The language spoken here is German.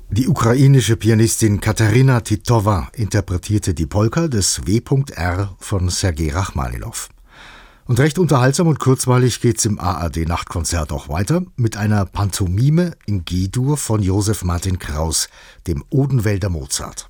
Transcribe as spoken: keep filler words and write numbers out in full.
Die ukrainische Pianistin Katarina Titowa interpretierte die Polka des W R von Sergei Rachmaninow. Und recht unterhaltsam und kurzweilig geht's im A R D-Nachtkonzert auch weiter mit einer Pantomime in G-Dur von Josef Martin Kraus, dem Odenwälder Mozart.